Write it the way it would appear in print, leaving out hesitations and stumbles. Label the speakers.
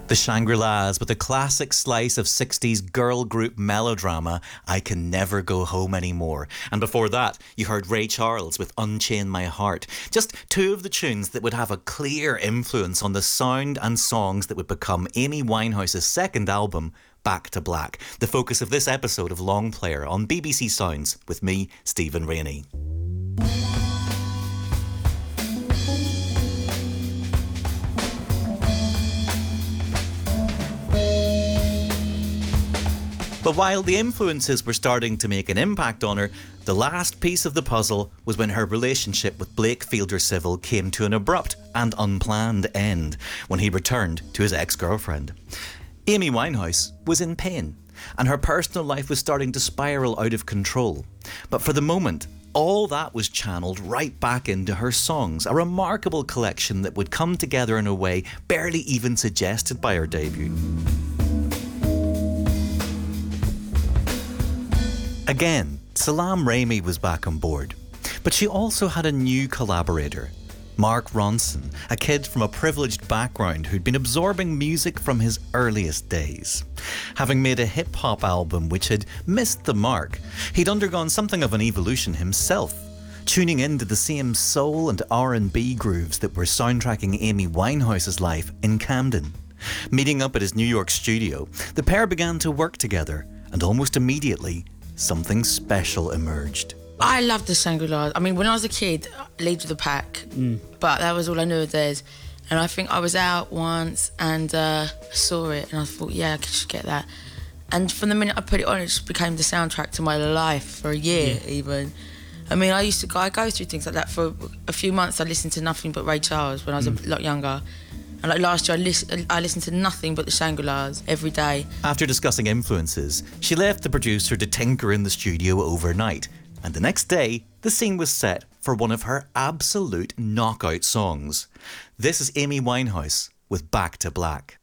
Speaker 1: The Shangri-Las with a classic slice of 60s girl group melodrama, I Can Never Go Home Anymore. And before that, you heard Ray Charles with Unchain My Heart. Just two of the tunes that would have a clear influence on the sound and songs that would become Amy Winehouse's second album, Back to Black. The focus of this episode of Long Player on BBC Sounds with me, Stephen Rainey. But while the influences were starting to make an impact on her, the last piece of the puzzle was when her relationship with Blake Fielder Civil came to an abrupt and unplanned end when he returned to his ex-girlfriend. Amy Winehouse was in pain, and her personal life was starting to spiral out of control. But for the moment, all that was channeled right back into her songs, a remarkable collection that would come together in a way barely even suggested by her debut. Again, Salaam Remi was back on board, but she also had a new collaborator, Mark Ronson, a kid from a privileged background who'd been absorbing music from his earliest days. Having made a hip-hop album which had missed the mark, he'd undergone something of an evolution himself, tuning into the same soul and R&B grooves that were soundtracking Amy Winehouse's life in Camden. Meeting up at his New York studio, the pair began to work together, and almost immediately, something special emerged.
Speaker 2: I loved the Shangri-La. I mean, when I was a kid, Lead with the Pack, but that was all I knew of theirs. And I think I was out once and saw it, and I thought, yeah, I should get that. And from the minute I put it on, it just became the soundtrack to my life for a year, even. I mean, I go through things like that. For a few months, I listened to nothing but Ray Charles when I was a lot younger. And like last year, I listened to nothing but the Shangri-Las every day.
Speaker 1: After discussing influences, she left the producer to tinker in the studio overnight. And the next day, the scene was set for one of her absolute knockout songs. This is Amy Winehouse with Back to Black.